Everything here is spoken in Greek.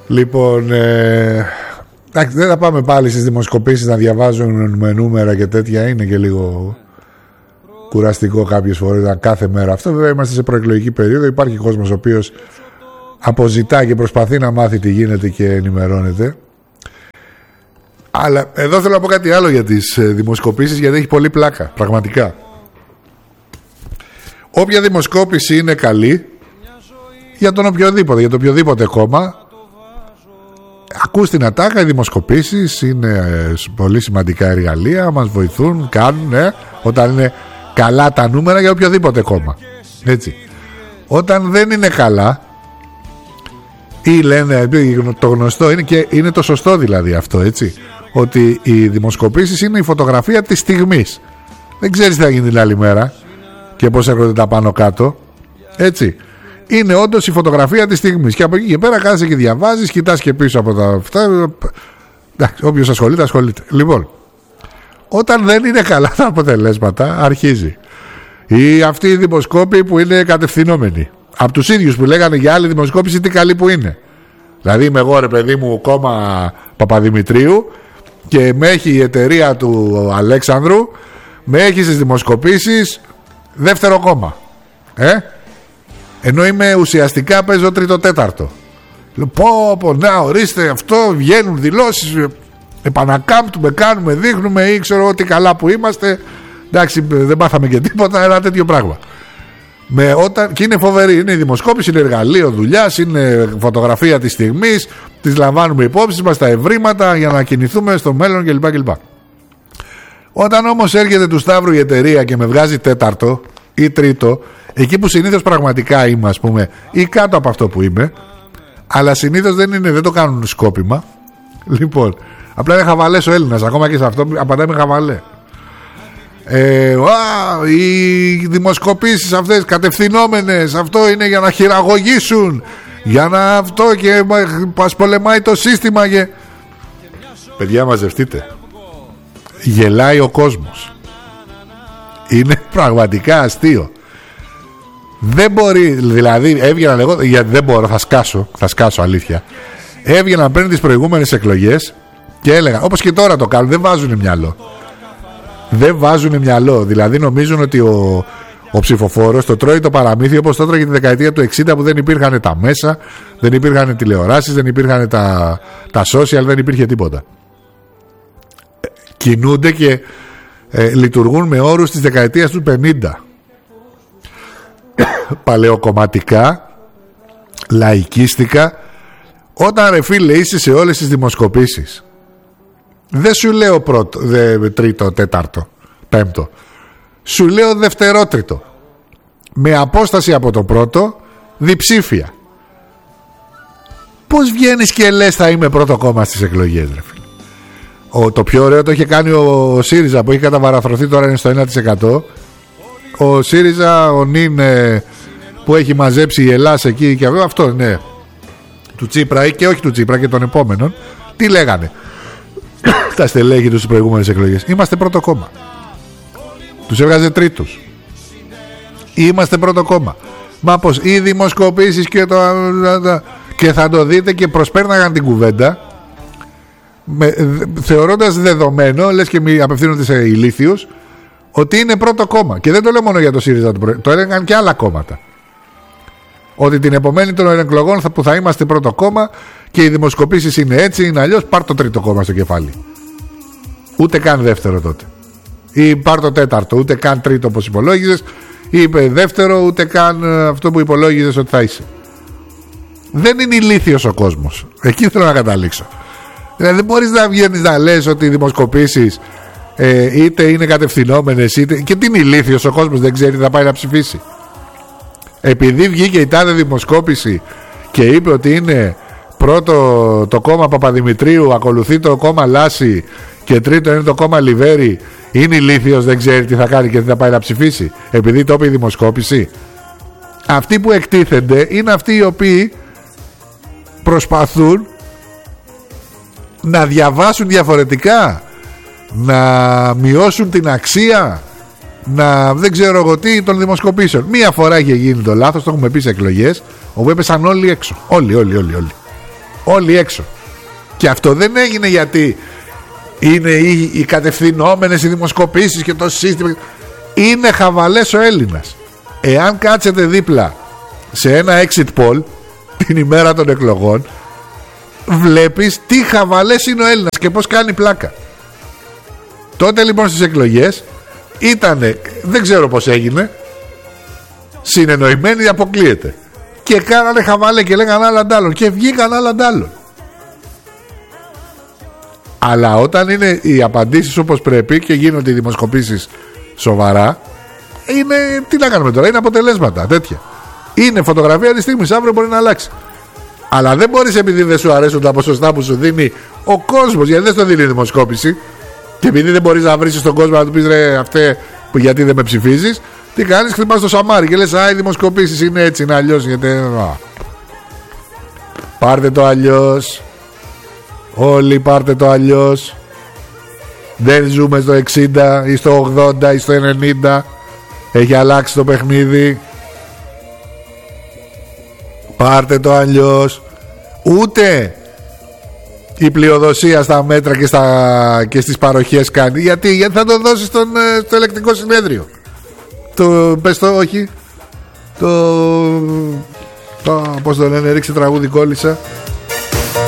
Λοιπόν, δεν θα πάμε πάλι στις δημοσκοπήσεις να διαβάζουν με νούμερα και τέτοια. Είναι και λίγο κουραστικό κάποιες φορές κάθε μέρα αυτό. Βέβαια είμαστε σε προεκλογική περίοδο. Υπάρχει κόσμος ο οποίος αποζητά και προσπαθεί να μάθει τι γίνεται και ενημερώνεται. Αλλά εδώ θέλω να πω κάτι άλλο για τις δημοσκοπήσεις, γιατί έχει πολύ πλάκα, πραγματικά. Όποια δημοσκόπηση είναι καλή για τον οποιοδήποτε, για το οποιοδήποτε κόμμα, ακούς την ατάκα, οι δημοσκοπήσεις είναι πολύ σημαντικά εργαλεία, μας βοηθούν, κάνουν, όταν είναι καλά τα νούμερα για οποιοδήποτε κόμμα. Έτσι. Όταν δεν είναι καλά, ή λένε, το γνωστό είναι και είναι το σωστό δηλαδή αυτό, έτσι, ότι οι δημοσκοπήσεις είναι η φωτογραφία της στιγμής. Δεν ξέρεις τι θα γίνει την άλλη μέρα και πώς έρχονται τα πάνω κάτω, έτσι. Είναι όντως η φωτογραφία της στιγμής και από εκεί και πέρα κάθεσαι και διαβάζεις, κοιτάς και πίσω από τα αυτά. Όποιος ασχολείται, ασχολείται. Λοιπόν, όταν δεν είναι καλά τα αποτελέσματα, αρχίζει ή αυτοί οι δημοσκόποι που είναι κατευθυνόμενοι από τους ίδιους που λέγανε για άλλη δημοσκόπηση τι καλή που είναι. Δηλαδή είμαι εγώ, ρε παιδί μου, κόμμα Παπαδημητρίου και με έχει η εταιρεία του Αλέξανδρου, με έχει στις δημοσκοπήσεις δεύτερο κόμμα, ενώ είμαι ουσιαστικά παίζω τρίτο-τέταρτο. Πω, να ορίστε αυτό, βγαίνουν δηλώσεις, επανακάμπτουμε, κάνουμε, δείχνουμε ή ξέρω ότι καλά που είμαστε. Εντάξει, δεν πάθαμε και τίποτα, ένα τέτοιο πράγμα. Και είναι φοβερή, είναι η δημοσκόπηση, είναι εργαλείο δουλειάς, είναι φωτογραφία της στιγμής, τις λαμβάνουμε υπόψη μας, τα ευρήματα για να κινηθούμε στο μέλλον κλπ. Όταν όμως έρχεται του Σταύρου η εταιρεία και με βγάζει τέταρτο ή τρίτο, εκεί που συνήθως πραγματικά είμαι, ας πούμε, ή κάτω από αυτό που είμαι, αλλά συνήθως δεν το κάνουν σκόπιμα. Λοιπόν, απλά είναι χαβαλές ο Έλληνας, ακόμα και σε αυτό απαντάει με χαβαλέ. Οι δημοσκοπήσεις αυτές κατευθυνόμενες, αυτό είναι για να χειραγωγήσουν, για να αυτό και μας πολεμάει το σύστημα και... Παιδιά, μαζευτείτε. Γελάει ο κόσμος. Είναι πραγματικά αστείο. Δεν μπορεί, δηλαδή έβγαινα εγώ, γιατί δεν μπορώ, θα σκάσω αλήθεια. Έβγαινα πριν τις προηγούμενες εκλογές και έλεγα, όπως και τώρα το κάνουν, δεν βάζουν μυαλό. Δεν βάζουν μυαλό. Δηλαδή νομίζουν ότι ο ψηφοφόρος το τρώει το παραμύθι όπως το τρώγε τη δεκαετία του 60 που δεν υπήρχαν τα μέσα, δεν υπήρχαν τηλεοράσεις, δεν υπήρχαν τα social, δεν υπήρχε τίποτα. Κινούνται και λειτουργούν με όρους της δεκαετίας του 50. Παλαιοκομματικά, λαϊκίστικα. Όταν ρε φίλε είσαι σε όλες τις δημοσκοπήσεις, δεν σου λέω πρώτο, τρίτο, τέταρτο, πέμπτο, σου λέω δευτερότριτο, με απόσταση από το πρώτο, διψήφια. Πώς βγαίνεις και λες θα είμαι πρώτο κόμμα στις εκλογές, ρε φίλε? Το πιο ωραίο το είχε κάνει ο ΣΥΡΙΖΑ που έχει καταβαραθρωθεί, τώρα είναι στο 1%. Ο ΣΥΡΙΖΑ, ο Νιν που έχει μαζέψει η Ελλάς εκεί και αυτό, ναι, του Τσίπρα και όχι του Τσίπρα και των επόμενων, τι λέγανε τα στελέχη τους στις προηγούμενες εκλογές? Είμαστε πρώτο κόμμα. Τους έβγαζε τρίτους. Είμαστε πρώτο κόμμα. Μα πως οι δημοσκοπήσεις και θα το δείτε, και προσπέρναγαν την κουβέντα θεωρώντας δεδομένο, λες και μη απευθύνονται σε ηλίθιους, ότι είναι πρώτο κόμμα. Και δεν το λέω μόνο για το ΣΥΡΙΖΑ, το έλεγαν και άλλα κόμματα, ότι την επομένη των εκλογών που θα είμαστε πρώτο κόμμα και οι δημοσκοπήσεις είναι έτσι, είναι αλλιώς, πάρ' το τρίτο κόμμα στο κεφάλι. Ούτε καν δεύτερο τότε. Ή πάρ' το τέταρτο, ούτε καν τρίτο όπως υπολόγιζες, ή είπε δεύτερο, ούτε καν αυτό που υπολόγιζες ότι θα είσαι. Δεν είναι ηλίθιος ο κόσμος. Εκεί θέλω να καταλήξω. Δηλαδή δεν μπορείς να βγαίνεις να λες ότι οι δημοσκοπήσεις είτε είναι κατευθυνόμενες, είτε... Και τι είναι ηλίθιος ο κόσμος, δεν ξέρει, θα πάει να ψηφίσει. Επειδή βγήκε η τάδε δημοσκόπηση και είπε ότι είναι πρώτο το κόμμα Παπαδημητρίου, ακολουθεί το κόμμα Λάση και τρίτο είναι το κόμμα Λιβέρη, είναι ηλίθιος, δεν ξέρει τι θα κάνει και τι θα πάει να ψηφίσει, επειδή το είπε η δημοσκόπηση? Αυτοί που εκτίθενται είναι αυτοί οι οποίοι προσπαθούν να διαβάσουν διαφορετικά, να μειώσουν την αξία, να δεν ξέρω εγώ τι, των δημοσκοπήσεων. Μία φορά είχε γίνει το λάθος, το έχουμε πει σε εκλογές, όπου έπεσαν όλοι έξω. Όλοι. Όλοι έξω. Και αυτό δεν έγινε γιατί είναι οι κατευθυνόμενες οι δημοσκοπήσεις και το σύστημα. Είναι χαβαλές ο Έλληνας. Εάν κάτσετε δίπλα σε ένα exit poll την ημέρα των εκλογών, βλέπεις τι χαβαλές είναι ο Έλληνας και πως κάνει πλάκα. Τότε λοιπόν στις εκλογές ήτανε, δεν ξέρω πως έγινε, συνεννοημένοι αποκλείεται, και κάνανε χαβαλέ και λέγανε άλλα αντάλλον και βγήκαν άλλα αντάλλον. Αλλά όταν είναι οι απαντήσεις όπως πρέπει και γίνονται οι δημοσκοπήσεις σοβαρά, είναι, τι να κάνουμε τώρα, είναι αποτελέσματα τέτοια. Είναι φωτογραφία της στιγμής, αύριο μπορεί να αλλάξει. Αλλά δεν μπορείς, επειδή δεν σου αρέσουν τα ποσοστά που σου δίνει ο κόσμος, γιατί δεν στο δίνει η δημοσκόπηση, και επειδή δεν μπορείς να βρεις τον κόσμο να του πεις ρε αυτέ που γιατί δεν με ψηφίζεις, τι κάνεις, χτυπάς το σαμάρι και λες α, οι δημοσκοπήσεις είναι έτσι, είναι αλλιώς, γιατί πάρτε το αλλιώς. Όλοι πάρτε το αλλιώς. Δεν ζούμε στο 60 ή στο 80 ή στο 90. Έχει αλλάξει το παιχνίδι. Πάρτε το αλλιώς. Ούτε η πλειοδοσία στα μέτρα και στις παροχές κάνει. Γιατί θα το δώσεις στο ελεκτικό συνέδριο. Πες το όχι. Πώς το λένε, ρίξε τραγούδι κόλλησα.